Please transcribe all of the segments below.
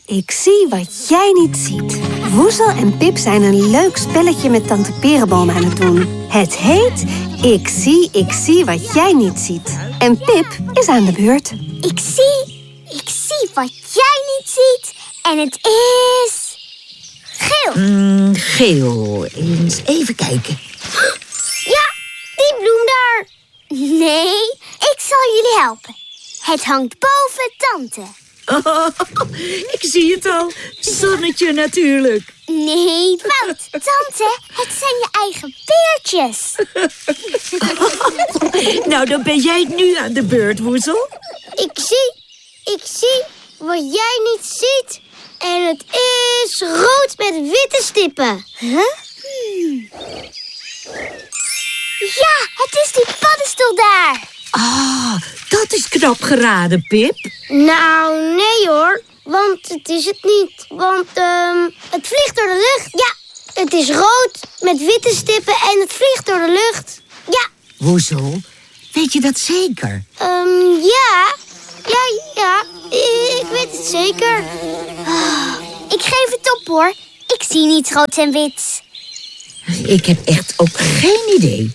ik zie wat jij niet ziet. Woezel en Pip zijn een leuk spelletje met Tante Perenboom aan het doen. Het heet Ik zie wat jij niet ziet. En Pip is aan de beurt. Ik zie wat jij niet ziet. En het is... geel. Geel. Eens even kijken. Ja, die bloem daar. Nee, ik zal jullie helpen. Het hangt boven Tante. Oh, ik zie het al. Zonnetje natuurlijk. Nee, fout. Tante, het zijn je eigen peertjes. Nou, dan ben jij nu aan de beurt, Woezel. Ik zie wat jij niet ziet. En het is rood met witte stippen. Huh? Ja, het is die paddenstoel daar. Ah, dat is knap geraden, Pip. Nou, nee hoor. Want het is het niet. Want het vliegt door de lucht. Ja, het is rood met witte stippen en het vliegt door de lucht. Ja. Woezel, weet je dat zeker? Ja. Ja, ik weet het zeker. Ik geef het op hoor. Ik zie niets rood en wit. Ik heb echt ook geen idee.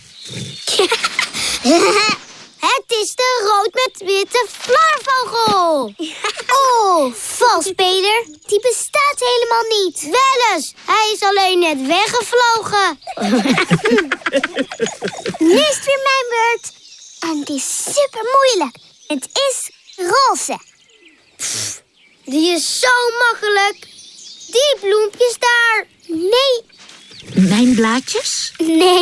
Het is de rood met witte flarvogel. Oh, valspeler. Die bestaat helemaal niet. Wel eens. Hij is alleen net weggevlogen. Nu is het weer mijn beurt. En het is super moeilijk. Het is roze. Die is zo makkelijk. Die bloempjes daar. Nee. Mijn blaadjes? Nee.